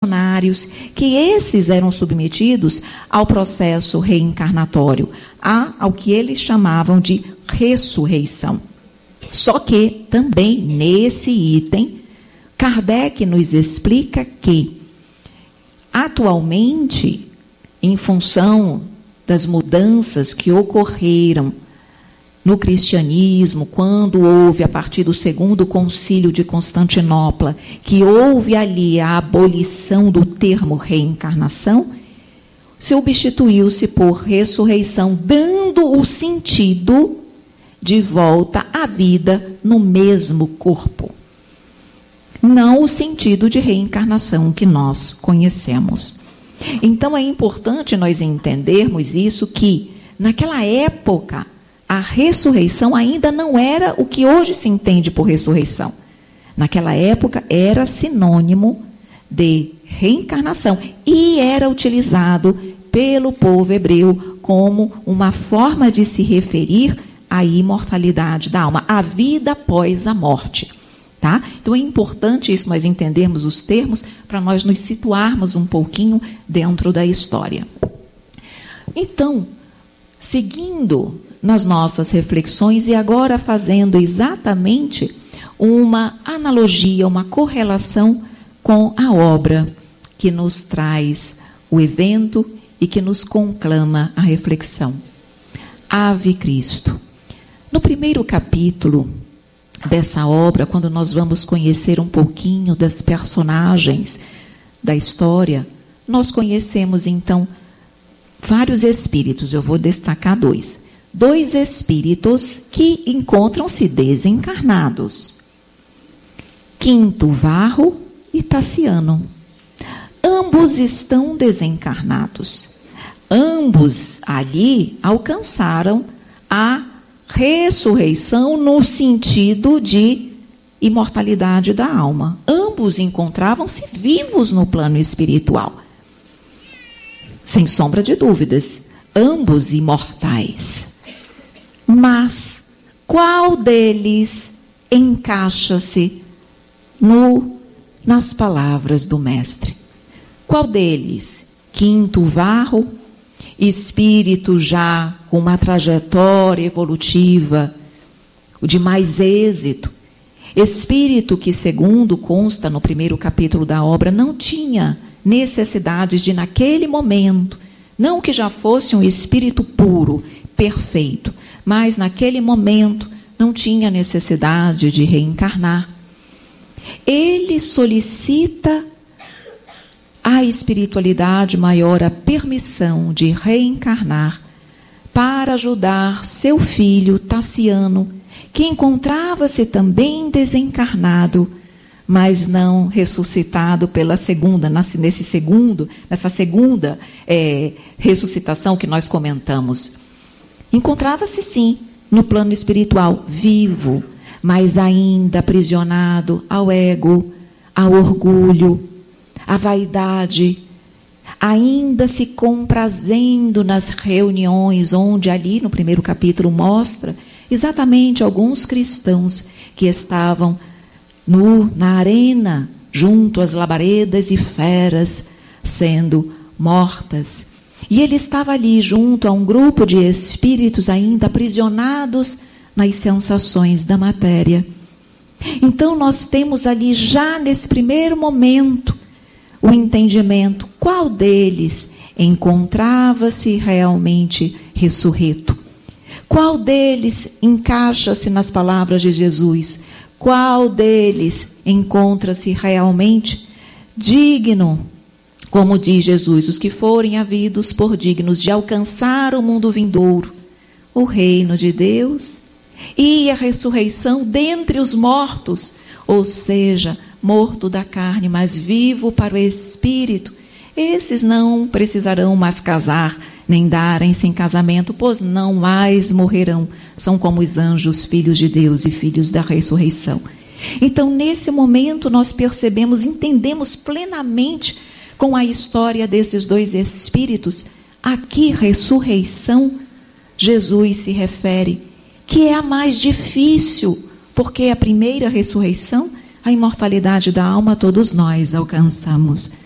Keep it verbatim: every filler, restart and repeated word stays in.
que esses eram submetidos ao processo reencarnatório, a, ao que eles chamavam de ressurreição. Só que também nesse item, Kardec nos explica que, atualmente, em função das mudanças que ocorreram no cristianismo, quando houve, a partir do segundo concílio de Constantinopla, que houve ali a abolição do termo reencarnação, substituiu-se por ressurreição, dando o sentido de volta à vida no mesmo corpo. Não o sentido de reencarnação que nós conhecemos. Então é importante nós entendermos isso, que naquela época a ressurreição ainda não era o que hoje se entende por ressurreição. Naquela época era sinônimo de reencarnação e era utilizado pelo povo hebreu como uma forma de se referir à imortalidade da alma, à vida após a morte. Tá? Então é importante isso, nós entendermos os termos para nós nos situarmos um pouquinho dentro da história. Então, seguindo nas nossas reflexões e agora fazendo exatamente uma analogia, uma correlação com a obra que nos traz o evento e que nos conclama a reflexão. Ave Cristo. No primeiro capítulo dessa obra, quando nós vamos conhecer um pouquinho das personagens da história, nós conhecemos então vários espíritos. Eu vou destacar dois. Dois espíritos que encontram-se desencarnados. Quinto Varro e Tassiano. Ambos estão desencarnados. Ambos ali alcançaram a ressurreição no sentido de imortalidade da alma. Ambos encontravam-se vivos no plano espiritual. Sem sombra de dúvidas, ambos imortais. Mas qual deles encaixa-se no, nas palavras do Mestre? Qual deles? Quinto Varro, espírito já com uma trajetória evolutiva de mais êxito, espírito que, segundo consta no primeiro capítulo da obra, não tinha necessidades de, naquele momento, não que já fosse um espírito puro, perfeito, mas naquele momento não tinha necessidade de reencarnar. Ele solicita à espiritualidade maior a permissão de reencarnar para ajudar seu filho Tassiano, que encontrava-se também desencarnado, mas não ressuscitado pela segunda, nesse segundo, nessa segunda é, ressuscitação que nós comentamos. Encontrava-se sim no plano espiritual, vivo, mas ainda aprisionado ao ego, ao orgulho, à vaidade, ainda se comprazendo nas reuniões, onde ali no primeiro capítulo mostra exatamente alguns cristãos que estavam no, na arena, junto às labaredas e feras, sendo mortas. E ele estava ali junto a um grupo de espíritos ainda aprisionados nas sensações da matéria. Então nós temos ali já nesse primeiro momento o entendimento, qual deles encontrava-se realmente ressurreto? Qual deles encaixa-se nas palavras de Jesus? Qual deles encontra-se realmente digno? Como diz Jesus, os que forem havidos por dignos de alcançar o mundo vindouro, o reino de Deus e a ressurreição dentre os mortos, ou seja, morto da carne, mas vivo para o espírito, esses não precisarão mais casar, nem darem-se em casamento, pois não mais morrerão. São como os anjos, filhos de Deus e filhos da ressurreição. Então, nesse momento, nós percebemos, entendemos plenamente com a história desses dois espíritos, a que ressurreição Jesus se refere, que é a mais difícil, porque a primeira ressurreição, a imortalidade da alma, todos nós alcançamos.